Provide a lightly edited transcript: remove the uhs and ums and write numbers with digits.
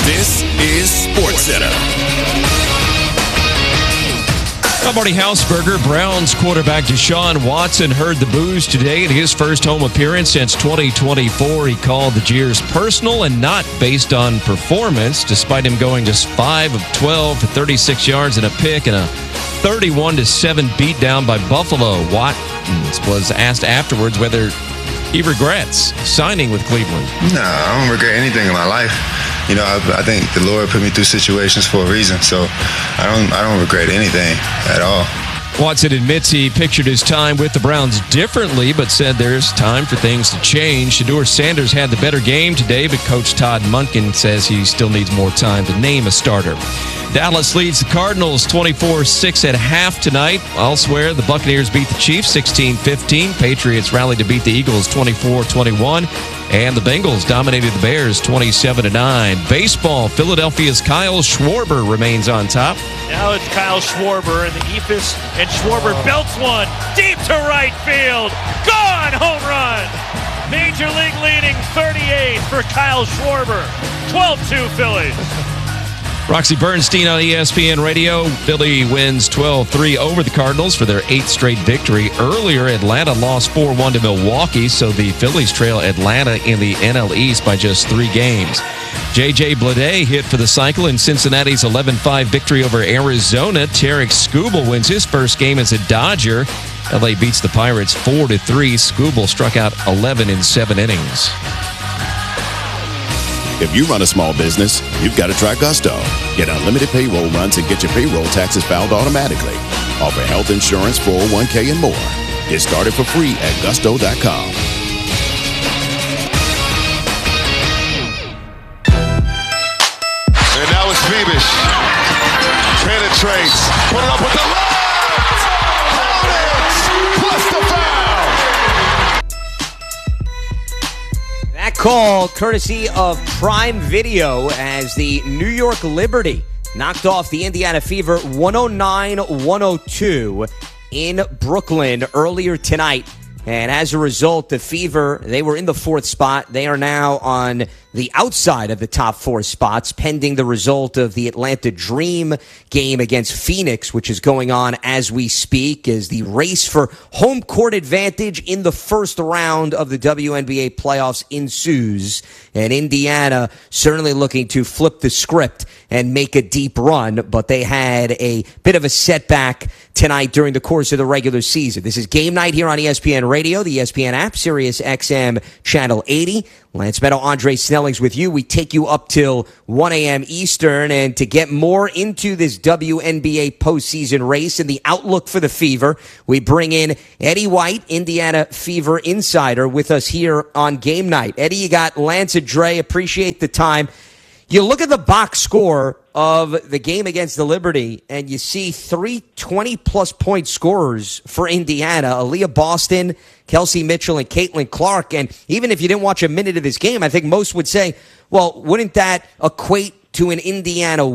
This is SportsCenter. I'm Marty Hausberger. Browns quarterback Deshaun Watson heard the boos today in his first home appearance since 2024. He called the jeers personal and not based on performance, despite him going just 5 of 12 for 36 yards and a pick and a 31-7 beatdown by Buffalo. Watkins was asked afterwards whether he regrets signing with Cleveland. No, I don't regret anything in my life. You know, I think the Lord put me through situations for a reason, so I don't regret anything at all. Watson admits he pictured his time with the Browns differently, but said there's time for things to change. Shedeur Sanders had the better game today, but Coach Todd Monken says he still needs more time to name a starter. Dallas leads the Cardinals 24-6 at half tonight. Elsewhere, the Buccaneers beat the Chiefs 16-15. Patriots rallied to beat the Eagles 24-21. And the Bengals dominated the Bears 27-9. Baseball, Philadelphia's Kyle Schwarber remains on top. Now it's Kyle Schwarber and the Eephus, and Schwarber belts one deep to right field. Gone! Home run! Major League leading 38 for Kyle Schwarber. 12-2 Phillies. Roxy Bernstein on ESPN Radio. Philly wins 12-3 over the Cardinals for their 8th straight victory. Earlier, Atlanta lost 4-1 to Milwaukee, so the Phillies trail Atlanta in the NL East by just 3 games. J.J. Bleday hit for the cycle in Cincinnati's 11-5 victory over Arizona. Tarek Skubal wins his first game as a Dodger. L.A. beats the Pirates 4-3. Skubal struck out 11 in 7 innings. If you run a small business, you've got to try Gusto. Get unlimited payroll runs and get your payroll taxes filed automatically. Offer health insurance, 401k, and more. Get started for free at gusto.com. And now it's Beavish. Penetrates. Put it up with the left. Count it. Plus the foul. That call courtesy of Prime Video as the New York Liberty knocked off the Indiana Fever 109-102 in Brooklyn earlier tonight. And as a result, the Fever, they were in the 4th spot. They are now on the outside of the top 4 spots, pending the result of the Atlanta Dream game against Phoenix, which is going on as we speak, as the race for home court advantage in the first round of the WNBA playoffs ensues. And Indiana certainly looking to flip the script and make a deep run, but they had a bit of a setback tonight during the course of the regular season. This is Game Night here on ESPN Radio, the ESPN app, Sirius XM Channel 80. Lance Meadow, Andre Snellings with you. We take you up till 1 a.m. Eastern. And to get more into this WNBA postseason race and the outlook for the Fever, we bring in Eddie White, Indiana Fever insider, with us here on Game Night. Eddie, you got Lance and Dre. Appreciate the time. You look at the box score of the game against the Liberty, and you see 3 20-plus point scorers for Indiana: Aaliyah Boston, Kelsey Mitchell, and Caitlin Clark. And even if you didn't watch a minute of this game, I think most would say, well, wouldn't that equate to an Indiana